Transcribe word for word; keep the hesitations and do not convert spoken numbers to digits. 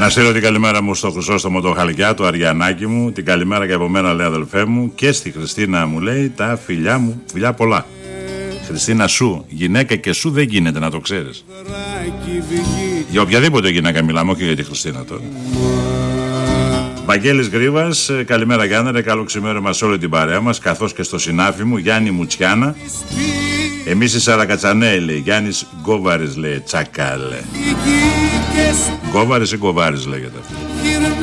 Να στείλω την καλημέρα μου στο Χρυσόστομο το Χαλκιά, το Αριανάκι μου. Την καλημέρα και από μένα, λέει, αδελφέ μου. Και στη Χριστίνα μου, λέει, τα φιλιά μου, φιλιά πολλά. Χριστίνα σου, γυναίκα και σου δεν γίνεται, να το ξέρεις. Για οποιαδήποτε γυναίκα μιλάμε, όχι για τη Χριστίνα τώρα. Βαγγέλης Γρήβας, καλημέρα Γιάννερε, καλό ξημέρωμα σε όλη την παρέα μας, καθώς και στο συνάφι μου Γιάννη Μουτσιάνα. Εμείς οι Σαρακατσανέοι, λέει, Γιάννης Γκόβαρης, λέει, τσακάλε. Γκόβαρης ή Γκοβάρης λέγεται αυτό.